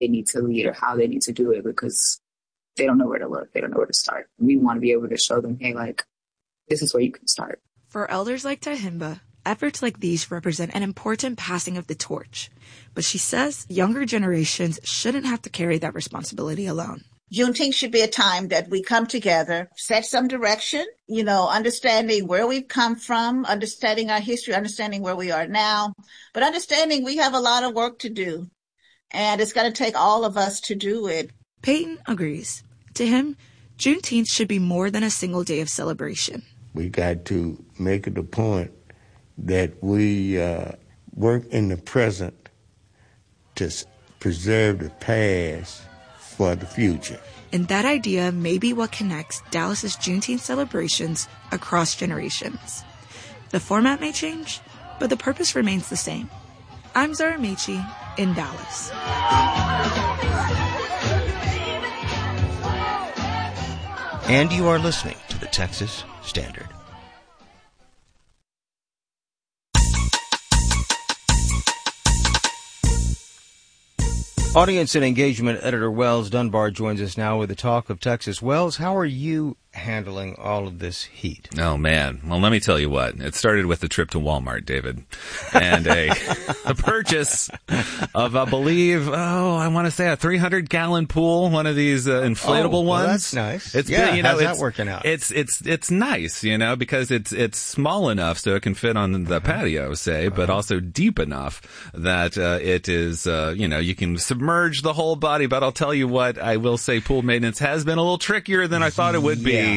they need to lead or how they need to do it because they don't know where to look. They don't know where to start. We want to be able to show them, hey, like, this is where you can start. For elders like Tahimba, efforts like these represent an important passing of the torch. But she says younger generations shouldn't have to carry that responsibility alone. Juneteenth should be a time that we come together, set some direction, understanding where we've come from, understanding our history, understanding where we are now, but understanding we have a lot of work to do. And it's going to take all of us to do it. Peyton agrees. To him, Juneteenth should be more than a single day of celebration. We got to make it a point that we work in the present to preserve the past for the future. And that idea may be what connects Dallas's Juneteenth celebrations across generations. The format may change, but the purpose remains the same. I'm Zara Mechi in Dallas. And you are listening to the Texas Standard. Audience and engagement editor Wells Dunbar joins us now with the Talk of Texas. Wells, how are you handling all of this heat? Oh, man. Well, let me tell you what. It started with a trip to Walmart, David, and a purchase of, I believe, I want to say a 300-gallon pool, one of these inflatable ones. That's nice. It's how's that working out? It's nice, because it's small enough so it can fit on the patio, say, but also deep enough that it is, you can submerge the whole body. But I'll tell you what, I will say pool maintenance has been a little trickier than I thought it would be.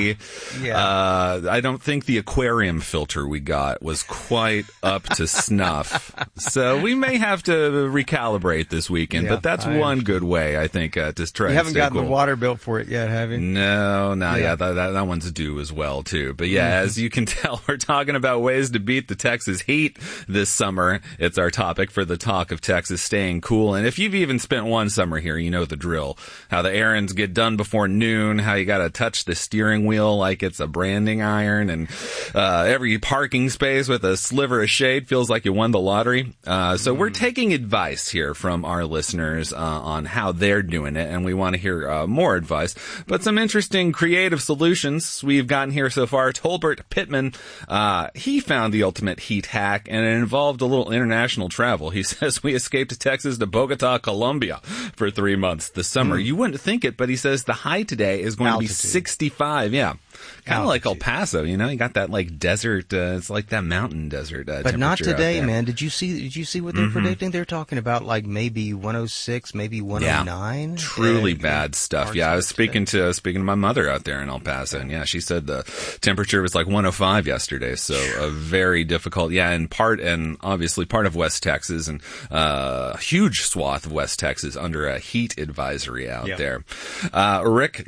I don't think the aquarium filter we got was quite up to snuff. So we may have to recalibrate this weekend, but that's one good way, I think, to try. You haven't gotten the water bill for it yet, have you? No, that one's due as well, too. But as you can tell, we're talking about ways to beat the Texas heat this summer. It's our topic for the Talk of Texas, staying cool. And if you've even spent one summer here, you know the drill. How the errands get done before noon, how you got to touch the steering wheel like it's a branding iron, and every parking space with a sliver of shade feels like you won the lottery. So we're taking advice here from our listeners on how they're doing it, and we want to hear more advice. But some interesting creative solutions we've gotten here so far. Tolbert Pittman, he found the ultimate heat hack, and it involved a little international travel. He says we escaped Texas to Bogota, Colombia for 3 months this summer. You wouldn't think it, but he says the high today is going to be 65. Yeah. Kind of like El Paso, you got that like desert, it's like that mountain desert but not today, man. Did you see what they're predicting? They're talking about like maybe 106, maybe 109. Yeah, truly bad stuff. Yeah, I was speaking to my mother out there in El Paso, and she said the temperature was like 105 yesterday, so a very difficult, and obviously part of West Texas and a huge swath of West Texas under a heat advisory out there. Rick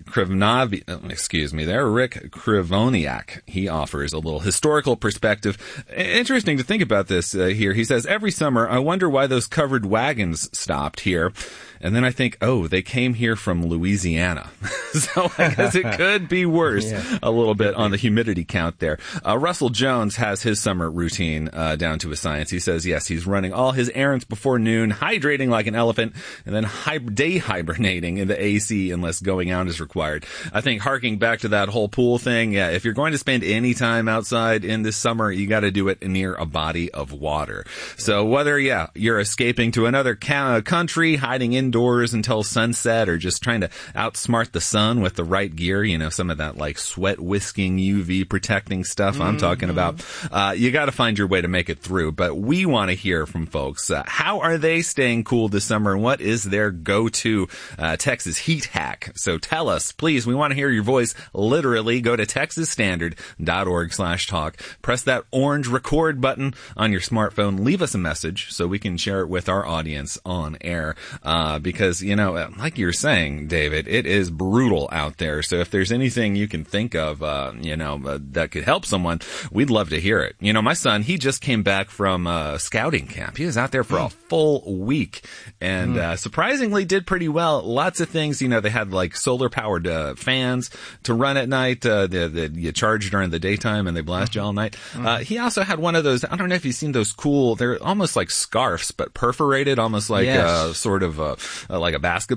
Krivoniak, he offers a little historical perspective. Interesting to think about this here. He says, every summer, I wonder why those covered wagons stopped here. And then I think, they came here from Louisiana. So I guess it could be worse a little bit on the humidity count there. Russell Jones has his summer routine down to a science. He says, yes, he's running all his errands before noon, hydrating like an elephant, and then day hibernating in the AC unless going out is required. I think harking back to that whole pool thing, if you're going to spend any time outside in this summer, you got to do it near a body of water. So whether, you're escaping to another country, hiding indoors until sunset, or just trying to outsmart the sun with the right gear, some of that like sweat whisking UV protecting stuff I'm talking about, you got to find your way to make it through. But we want to hear from folks. How are they staying cool this summer, and what is their go-to Texas heat hack? So tell us, please. We want to hear your voice. Literally, go to texasstandard.org/talk. Press that orange record button on your smartphone. Leave us a message so we can share it with our audience on air. Because, like you're saying, David, it is brutal brutal out there. So if there's anything you can think of, that could help someone, we'd love to hear it. My son, he just came back from scouting camp. He was out there for a full week and surprisingly did pretty well. Lots of things, they had like solar powered fans to run at night that you charge during the daytime and they blast you all night. He also had one of those, I don't know if you've seen those cool, they're almost like scarves but perforated, almost like like a basketball